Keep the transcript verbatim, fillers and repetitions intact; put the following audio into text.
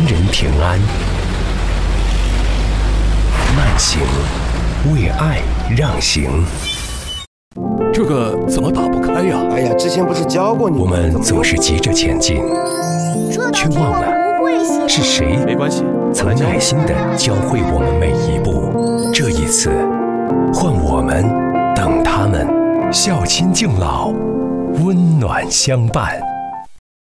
人平安。慢行，为爱让行。 这个怎么打不开呀？ 哎呀，之前不是教过你？ 我们总是急着前进，却忘了是谁没关系， 曾耐心地教会我们每一步。这一次，换我们等他们，孝亲敬老，温暖相伴。